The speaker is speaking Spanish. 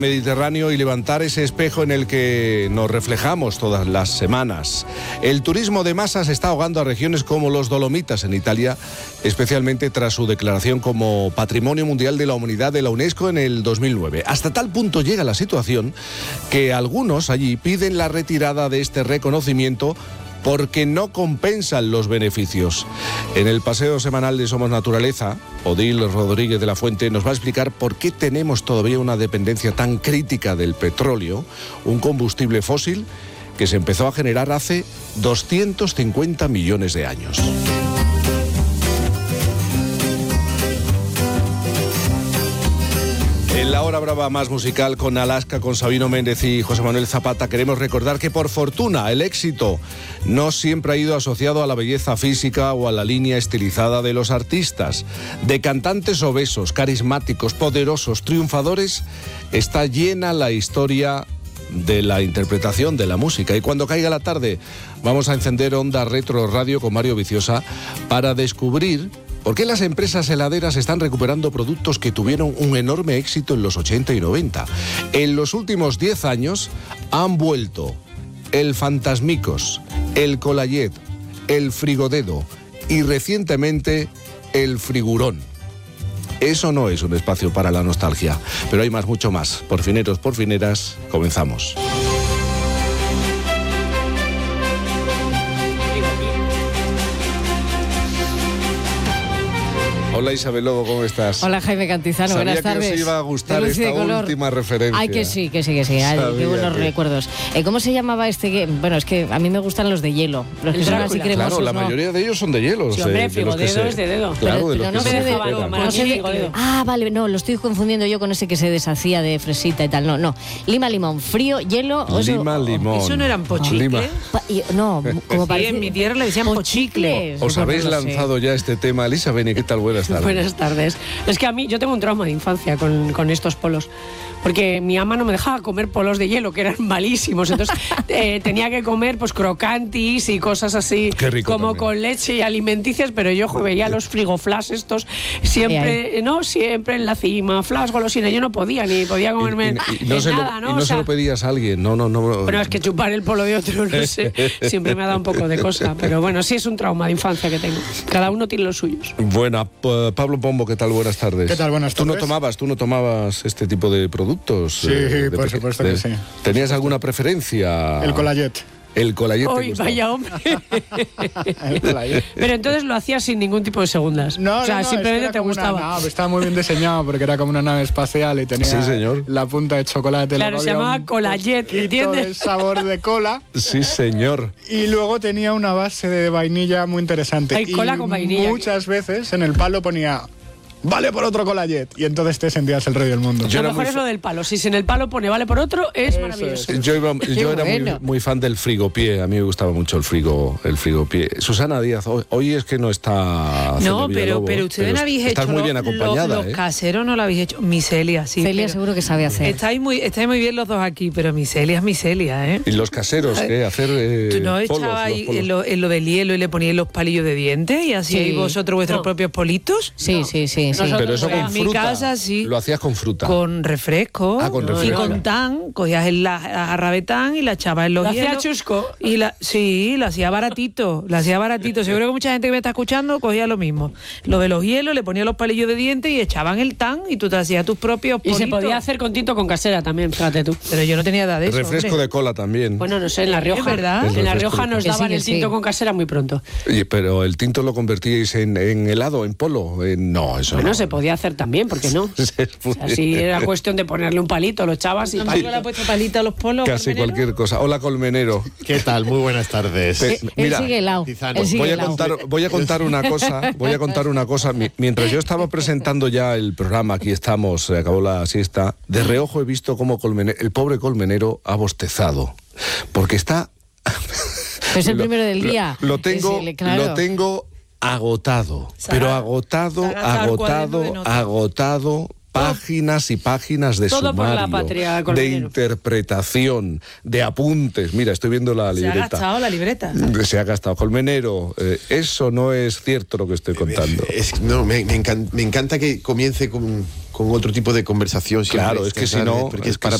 Mediterráneo y levantar ese espejo en el que nos reflejamos todas las semanas. El turismo de masas está ahogando a regiones como los Dolomitas en Italia, especialmente tras su declaración como Patrimonio Mundial de la Humanidad de la UNESCO en el 2009. Hasta tal punto llega la situación que algunos allí piden la retirada de este reconocimiento porque no compensan los beneficios. En el paseo semanal de Somos Naturaleza, Odil Rodríguez de la Fuente nos va a explicar por qué tenemos todavía una dependencia tan crítica del petróleo, un combustible fósil que se empezó a generar hace 250 millones de años. En la hora brava más musical con Alaska, con Sabino Méndez y José Manuel Zapata, queremos recordar que por fortuna el éxito no siempre ha ido asociado a la belleza física o a la línea estilizada de los artistas. De cantantes obesos, carismáticos, poderosos, triunfadores, está llena la historia de la interpretación de la música. Y cuando caiga la tarde vamos a encender Onda Retro Radio con Mario Viciosa para descubrir ¿por qué las empresas heladeras están recuperando productos que tuvieron un enorme éxito en los 80 y 90? En los últimos 10 años han vuelto el Fantasmicos, el Colayet, el Frigodedo y recientemente el Frigurón. Eso no es un espacio para la nostalgia, pero hay mucho más. Porfineros, porfineras, comenzamos. Hola Isabel Lobo, ¿cómo estás? Hola Jaime Cantizano, buenas tardes. Sabía que os iba a gustar esta última referencia. Ay, que sí. Ay, qué buenos recuerdos. ¿Cómo se llamaba este? Bueno, es que a mí me gustan los de hielo. Los que son así cremosos. Claro, la mayoría de ellos son de hielo. Sí, hombre, Frigodedo es de dedo. Claro, de los que se dedo. Ah, vale, no, lo estoy confundiendo yo con ese que se deshacía de fresita y tal. No. Lima, limón, frío, hielo. Lima, limón. ¿Eso no eran pochicles? No, como parece. En mi tierra le decían pochicle. ¿Os habéis lanzado ya este tema? Lisa Beni, ¿qué tal? Buenas tardes. Buenas tardes. Es que yo tengo un trauma de infancia con estos polos. Porque mi ama no me dejaba comer polos de hielo, que eran malísimos. Entonces tenía que comer pues crocantis y cosas así, como también, con leche y alimenticias. Pero yo veía los frigoflash estos siempre, siempre en la cima, flash, golosina. Yo no podía, ni podía comerme nada, ¿no? Y no se lo pedías a alguien, no. Bueno, es que chupar el polo de otro, no sé, siempre me ha dado un poco de cosa. Pero bueno, sí es un trauma de infancia que tengo. Cada uno tiene los suyos. Bueno, Pablo Pombo, ¿qué tal? Buenas tardes. ¿Qué tal? Buenas tardes. ¿Tú no tomabas este tipo de productos? Sí, por supuesto que sí. ¿Tenías alguna preferencia? El Colayet. El Colayet. ¡Ay, vaya hombre! Pero entonces lo hacías sin ningún tipo de segundas. No, simplemente te gustaba. Estaba muy bien diseñado porque era como una nave espacial y tenía la punta de chocolate. Claro, se llamaba Colayet, ¿entiendes? El sabor de cola. Sí, señor. Y luego tenía una base de vainilla muy interesante. Hay cola con vainilla. Muchas veces en el palo ponía: vale por otro Colayet. Y entonces te sentías el rey del mundo. Lo mejor es lo del palo. Si en el palo pone vale por otro, es maravilloso. Yo era muy fan del frigopié. A mí me gustaba mucho el frigopié. Susana Díaz, hoy es que no está. No, pero ustedes no habéis hecho. Estás muy bien acompañada. Los caseros no lo habéis hecho. Miselia, sí. Celia seguro que sabe hacer. Estáis muy bien los dos aquí, pero Miselia es Miselia, ¿eh? ¿Y los caseros qué? Hacer. ¿Tú no echabas en lo del hielo y le poníais los palillos de dientes y hacíais vosotros vuestros propios politos? Sí. Pero eso con fruta. En mi casa sí. Lo hacías con fruta. Con refresco. Con refresco. Y con tan, cogías la jarra de tan y la echabas en los hielos. ¿La hacía chusco? Y la hacía baratito. Seguro que mucha gente que me está escuchando cogía lo mismo. Lo de los hielos, le ponía los palillos de dientes y echaban el tan y tú te hacías tus propios politos. Y se podía hacer con tinto con casera también, fíjate tú. Pero yo no tenía edad de eso. Refresco de cola también. Bueno, no sé, en La Rioja. ¿Es verdad? En La Rioja nos daban el tinto con casera muy pronto. Pero el tinto lo convertíais en helado, en polo. No, eso no. Bueno, se podía hacer también, ¿por qué no? Así era cuestión de ponerle un palito, lo echabas y ¿No le ha puesto palito a los polos? Casi Colmenero? Cualquier cosa. Hola, Colmenero. ¿Qué tal? Muy buenas tardes. Él sigue helado. Voy a contar una cosa. Mientras yo estaba presentando ya el programa, aquí estamos, se acabó la siesta, de reojo he visto cómo el pobre Colmenero ha bostezado. Porque está... Es el primero del día. Lo tengo agotado, pero agotado, páginas y páginas de todo sumario, por la patria, de interpretación, de apuntes. Mira, estoy viendo la libreta. Se ha gastado la libreta. Se ha gastado. Colmenero, eso no es cierto lo que estoy contando. Me encanta que comience con con otro tipo de conversación. Claro, es que si no, porque es es para